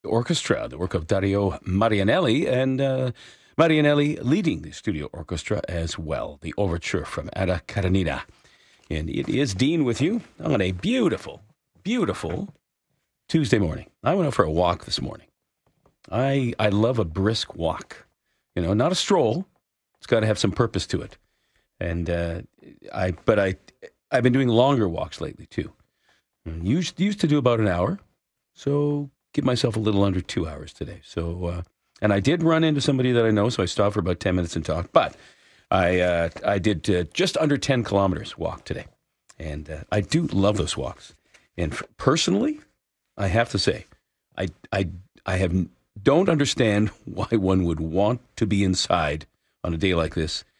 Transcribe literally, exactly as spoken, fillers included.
Orchestra, the work of Dario Marianelli, and uh, Marianelli leading the studio orchestra as well. The overture from Ada Karenina. And it is Dean with you on a beautiful, beautiful Tuesday morning. I went out for a walk this morning. I I love a brisk walk. You know, not a stroll. It's got to have some purpose to it. And uh, I, but I, I've been doing longer walks lately too. Used used to do about an hour, so give myself a little under two hours today. So, uh, and I did run into somebody that I know, so I stopped for about ten minutes and talked. But I uh, I did uh, just under ten kilometers walk today, and uh, I do love those walks. And f- personally, I have to say, I I I have don't understand why one would want to be inside on a day like this